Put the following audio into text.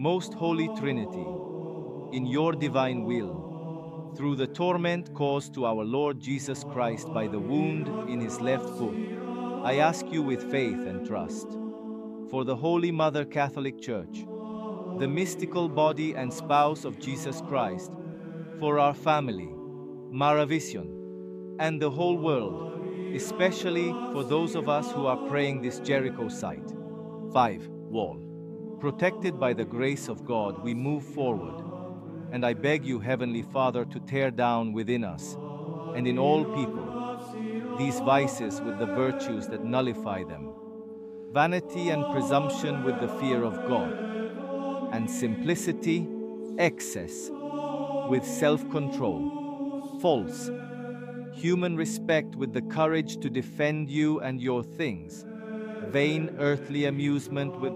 Most Holy Trinity, in your divine will, through the torment caused to our Lord Jesus Christ by the wound in his left foot, I ask you with faith and trust, for the Holy Mother Catholic Church, the mystical body and spouse of Jesus Christ, for our family, Maravision, and the whole world, especially for those of us who are praying this Jericho site. 5. Wall. Protected by the grace of God, we move forward, and I beg you, Heavenly Father, to tear down within us, and in all people, these vices with the virtues that nullify them, vanity and presumption with the fear of God, and simplicity, excess, with self-control, false, human respect with the courage to defend you and your things, vain earthly amusement with